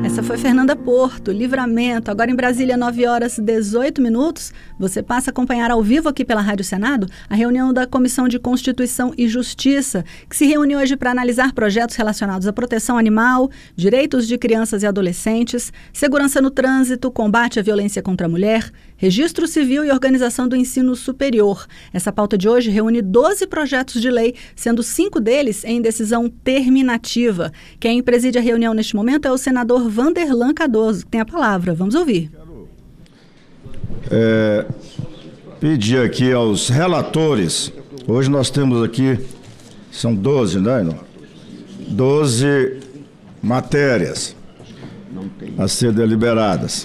Essa foi Fernanda Porto, Livramento. Agora em Brasília, 9h18. Você passa a acompanhar ao vivo aqui pela Rádio Senado a reunião da Comissão de Constituição e Justiça, que se reúne hoje para analisar projetos relacionados à proteção animal, direitos de crianças e adolescentes, segurança no trânsito, combate à violência contra a mulher, registro civil e organização do ensino superior. Essa pauta de hoje reúne 12 projetos de lei, sendo 5 deles em decisão terminativa. Quem preside a reunião neste momento é o senador Vanderlan Cardoso, que tem a palavra. Vamos ouvir. Pedir aqui aos relatores, hoje nós temos aqui, são 12, né? 12 matérias a ser deliberadas.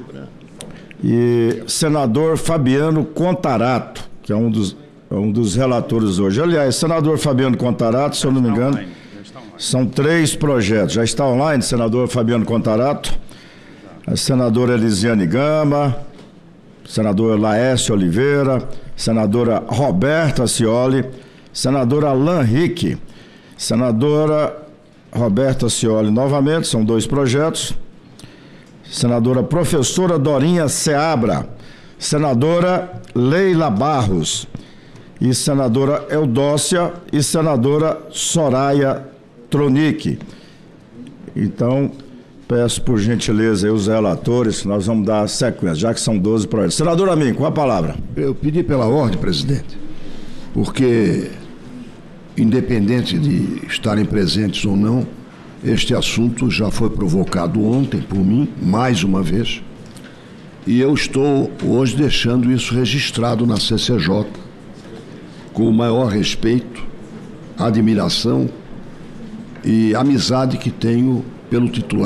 E senador Fabiano Contarato, que é um dos relatores hoje. Aliás, senador Fabiano Contarato, se eu não me engano, são 3 projetos. Já está online, senador Fabiano Contarato, a senadora Elisiane Gama, senador Laércio Oliveira, senadora Roberta Cioli, senadora Alan Rick, senadora Roberta Cioli novamente, são 2 projetos, senadora professora Dorinha Seabra, senadora Leila Barros, e senadora Eudócia e senadora Soraya Tronic. Então, peço por gentileza aí os relatores, que nós vamos dar sequência, já que são 12 projetos. Senador Amin, com a palavra. Eu pedi pela ordem, presidente, porque, independente de estarem presentes ou não, este assunto já foi provocado ontem por mim, mais uma vez, e eu estou hoje deixando isso registrado na CCJ, com o maior respeito, admiração e amizade que tenho pelo titular